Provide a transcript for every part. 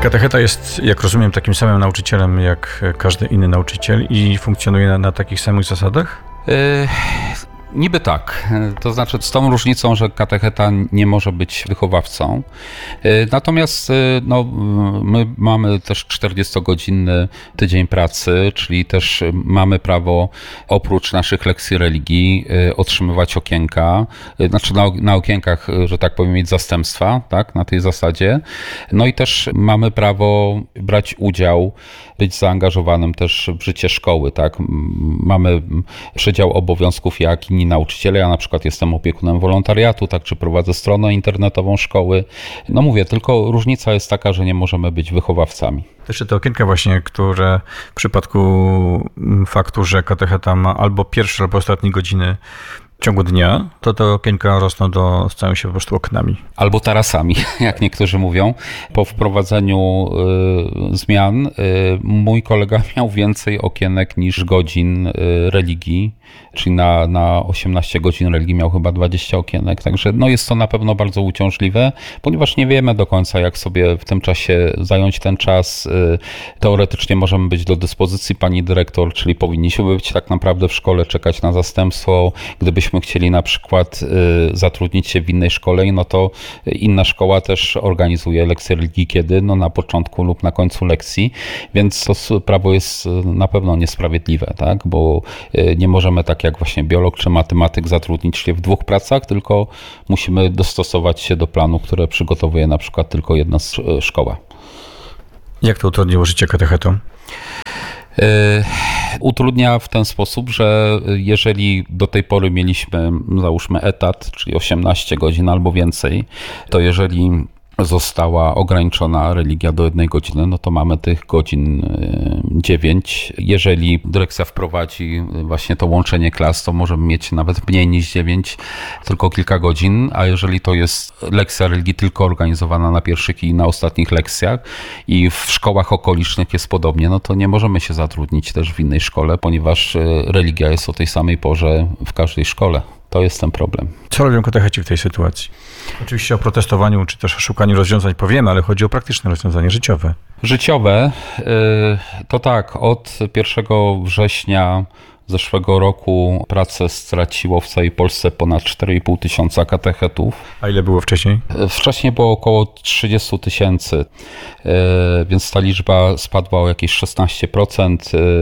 Katecheta jest, jak rozumiem, takim samym nauczycielem jak każdy inny nauczyciel i funkcjonuje na takich samych zasadach? Niby tak, to znaczy z tą różnicą, że katecheta nie może być wychowawcą. Natomiast my mamy też 40-godzinny tydzień pracy, czyli też mamy prawo oprócz naszych lekcji religii otrzymywać okienka, znaczy na okienkach, że tak powiem, mieć zastępstwa, tak, na tej zasadzie. No i też mamy prawo brać udział, być zaangażowanym też w życie szkoły, tak. Mamy przedział obowiązków jak inni nauczyciele. Ja na przykład jestem opiekunem wolontariatu, także prowadzę stronę internetową szkoły. No mówię, tylko różnica jest taka, że nie możemy być wychowawcami. Też te okienka właśnie, które w przypadku faktu, że katecheta ma albo pierwsze, albo ostatnie godziny w ciągu dnia, to te okienka stają się po prostu oknami. Albo tarasami, jak niektórzy mówią. Po wprowadzeniu zmian mój kolega miał więcej okienek niż godzin religii, czyli na 18 godzin religii miał chyba 20 okienek. Także jest to na pewno bardzo uciążliwe, ponieważ nie wiemy do końca, jak sobie w tym czasie zająć ten czas. Teoretycznie możemy być do dyspozycji pani dyrektor, czyli powinniśmy być tak naprawdę w szkole, czekać na zastępstwo. Gdybyśmy chcieli na przykład zatrudnić się w innej szkole, no to inna szkoła też organizuje lekcje religii kiedy? No na początku lub na końcu lekcji, więc to prawo jest na pewno niesprawiedliwe, tak? Bo nie możemy tak jak właśnie biolog czy matematyk zatrudnić się w dwóch pracach, tylko musimy dostosować się do planu, które przygotowuje na przykład tylko jedna szkoła. Jak to utrudniło życie katechetom? Utrudnia w ten sposób, że jeżeli do tej pory mieliśmy, załóżmy, etat, czyli 18 godzin albo więcej, to jeżeli została ograniczona religia do 1 godziny, no to mamy tych godzin 9. Jeżeli dyrekcja wprowadzi właśnie to łączenie klas, to możemy mieć nawet mniej niż 9, tylko kilka godzin, a jeżeli to jest lekcja religii tylko organizowana na pierwszych i na ostatnich lekcjach i w szkołach okolicznych jest podobnie, no to nie możemy się zatrudnić też w innej szkole, ponieważ religia jest o tej samej porze w każdej szkole. To jest ten problem. Co robią katecheci w tej sytuacji? Oczywiście o protestowaniu czy też o szukaniu rozwiązań powiemy, ale chodzi o praktyczne rozwiązanie życiowe. Życiowe to tak, od 1 września zeszłego roku pracę straciło w całej Polsce ponad 4,5 tysiąca katechetów. A ile było wcześniej? Wcześniej było około 30 000, więc ta liczba spadła o jakieś 16%.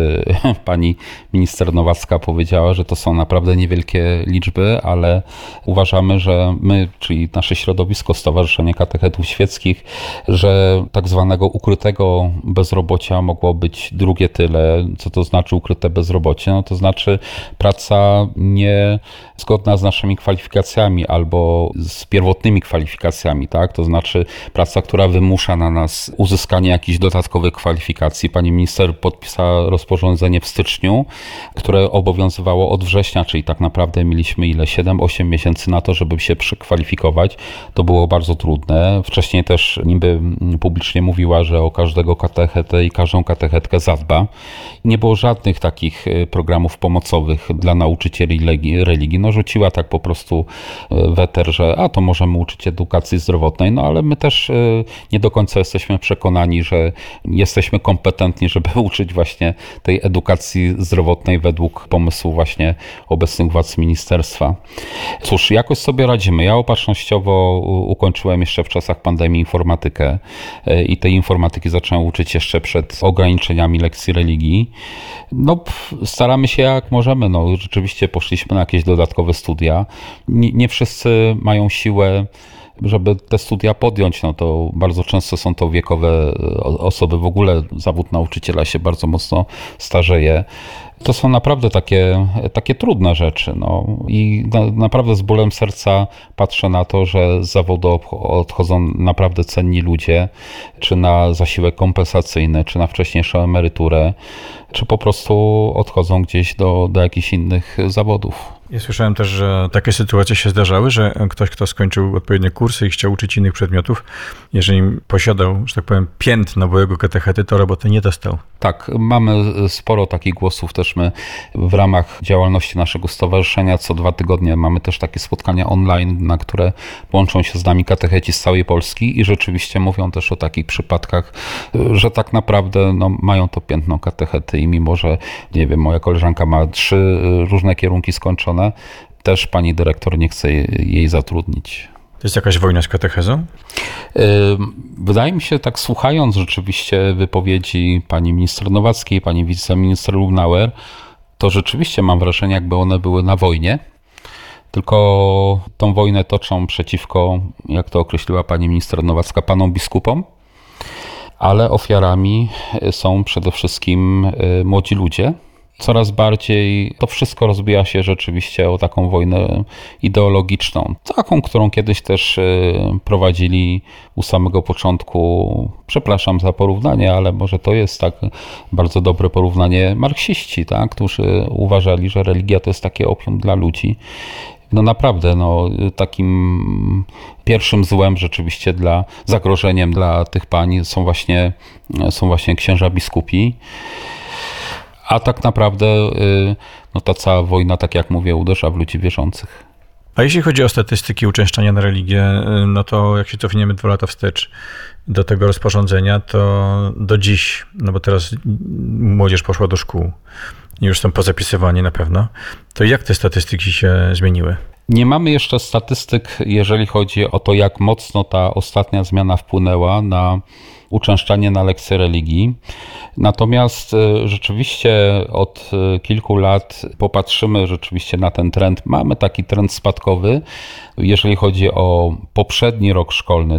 Pani minister Nowacka powiedziała, że to są naprawdę niewielkie liczby, ale uważamy, że my, czyli nasze środowisko, Stowarzyszenie Katechetów Świeckich, że tak zwanego ukrytego bezrobocia mogło być drugie tyle. Co to znaczy ukryte bezrobocie? No to znaczy praca niezgodna z naszymi kwalifikacjami albo z pierwotnymi kwalifikacjami, tak? To znaczy praca, która wymusza na nas uzyskanie jakichś dodatkowych kwalifikacji. Pani minister podpisała rozporządzenie w styczniu, które obowiązywało od września, czyli tak naprawdę mieliśmy 7-8 miesięcy na to, żeby się przekwalifikować. To było bardzo trudne. Wcześniej też niby publicznie mówiła, że o każdego katechetę i każdą katechetkę zadba. Nie było żadnych takich programów pomocowych dla nauczycieli religii. No rzuciła tak po prostu weter, że to możemy uczyć edukacji zdrowotnej, no ale my też nie do końca jesteśmy przekonani, że jesteśmy kompetentni, żeby uczyć właśnie tej edukacji zdrowotnej według pomysłu właśnie obecnych władz ministerstwa. Cóż, jakoś sobie radzimy. Ja opatrznościowo ukończyłem jeszcze w czasach pandemii informatykę i tej informatyki zacząłem uczyć jeszcze przed ograniczeniami lekcji religii. No, staramy się jak możemy. No, rzeczywiście poszliśmy na jakieś dodatkowe studia. Nie wszyscy mają siłę, żeby te studia podjąć. No to bardzo często są to wiekowe osoby. W ogóle zawód nauczyciela się bardzo mocno starzeje. To są naprawdę takie trudne rzeczy. No. I naprawdę z bólem serca patrzę na to, że z zawodu odchodzą naprawdę cenni ludzie, czy na zasiłek kompensacyjny, czy na wcześniejszą emeryturę, czy po prostu odchodzą gdzieś do jakichś innych zawodów. Ja słyszałem też, że takie sytuacje się zdarzały, że ktoś, kto skończył odpowiednie kursy i chciał uczyć innych przedmiotów, jeżeli posiadał, że tak powiem, pięt nabojego katechety, to roboty nie dostał. Tak, mamy sporo takich głosów też my w ramach działalności naszego stowarzyszenia. Co 2 tygodnie mamy też takie spotkania online, na które łączą się z nami katecheci z całej Polski i rzeczywiście mówią też o takich przypadkach, że tak naprawdę mają to piętno katechety i mimo, że nie wiem, moja koleżanka ma 3 różne kierunki skończone, też pani dyrektor nie chce jej zatrudnić. To jest jakaś wojna z katechezą? Wydaje mi się, tak słuchając rzeczywiście wypowiedzi pani minister Nowackiej, pani wiceminister Lubnauer, to rzeczywiście mam wrażenie, jakby one były na wojnie, tylko tą wojnę toczą przeciwko, jak to określiła pani minister Nowacka, panom biskupom, ale ofiarami są przede wszystkim młodzi ludzie. Coraz bardziej to wszystko rozbija się rzeczywiście o taką wojnę ideologiczną. Taką, którą kiedyś też prowadzili u samego początku, przepraszam za porównanie, ale może to jest tak bardzo dobre porównanie, marksiści, tak, którzy uważali, że religia to jest takie opium dla ludzi. No naprawdę, takim pierwszym złem rzeczywiście zagrożeniem dla tych pań są właśnie księża biskupi. A tak naprawdę ta cała wojna, tak jak mówię, uderza w ludzi wierzących. A jeśli chodzi o statystyki uczęszczania na religię, no to jak się cofniemy 2 lata wstecz do tego rozporządzenia, to do dziś, no bo teraz młodzież poszła do szkół i już są pozapisywani na pewno, to jak te statystyki się zmieniły? Nie mamy jeszcze statystyk, jeżeli chodzi o to, jak mocno ta ostatnia zmiana wpłynęła na uczęszczanie na lekcje religii. Natomiast rzeczywiście od kilku lat popatrzymy rzeczywiście na ten trend. Mamy taki trend spadkowy, jeżeli chodzi o poprzedni rok szkolny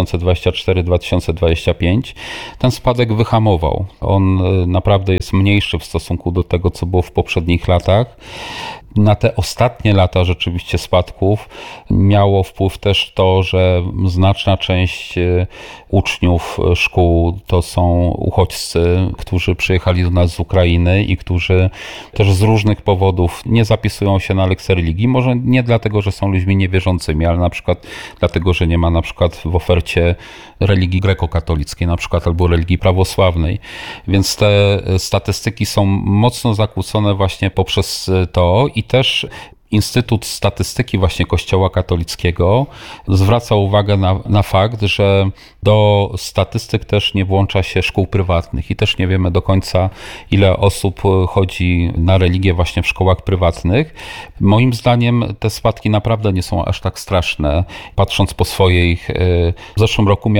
2024-2025. Ten spadek wyhamował. On naprawdę jest mniejszy w stosunku do tego, co było w poprzednich latach. Na te ostatnie lata rzeczywiście spadków miało wpływ też to, że znaczna część uczniów szkół to są uchodźcy, którzy przyjechali do nas z Ukrainy i którzy też z różnych powodów nie zapisują się na lekcje religii. Może nie dlatego, że są ludźmi niewierzącymi, ale na przykład dlatego, że nie ma na przykład w ofercie religii grekokatolickiej na przykład albo religii prawosławnej. Więc te statystyki są mocno zakłócone właśnie poprzez to i też Instytut Statystyki właśnie Kościoła katolickiego zwraca uwagę na fakt, że do statystyk też nie włącza się szkół prywatnych i też nie wiemy do końca, ile osób chodzi na religię właśnie w szkołach prywatnych. Moim zdaniem te spadki naprawdę nie są aż tak straszne. Patrząc po swojej, w zeszłym roku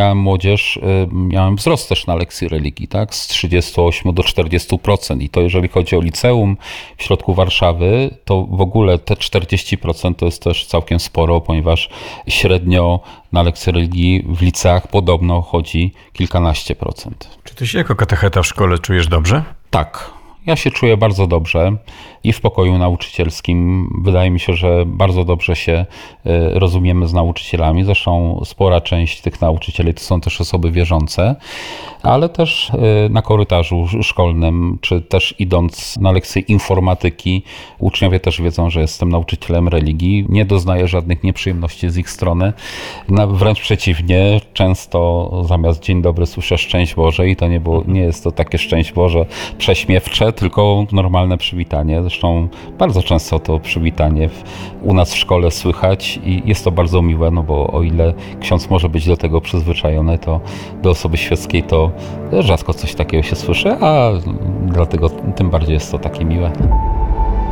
miałem wzrost też na lekcji religii, tak, z 38 do 40% i to jeżeli chodzi o liceum w środku Warszawy, to w ogóle te 40% to jest też całkiem sporo, ponieważ średnio na lekcje religii w liceach podobno chodzi kilkanaście procent. Czy ty się jako katecheta w szkole czujesz dobrze? Tak, ja się czuję bardzo dobrze i w pokoju nauczycielskim. Wydaje mi się, że bardzo dobrze się rozumiemy z nauczycielami. Zresztą spora część tych nauczycieli to są też osoby wierzące, ale też na korytarzu szkolnym, czy też idąc na lekcje informatyki, uczniowie też wiedzą, że jestem nauczycielem religii. Nie doznaję żadnych nieprzyjemności z ich strony. Wręcz przeciwnie, często zamiast dzień dobry słyszę szczęść Boże i to nie jest to takie szczęść Boże prześmiewcze, tylko normalne przywitanie. Zresztą bardzo często to przywitanie u nas w szkole słychać i jest to bardzo miłe, no bo o ile ksiądz może być do tego przyzwyczajony, to do osoby świeckiej to rzadko coś takiego się słyszy, a dlatego tym bardziej jest to takie miłe.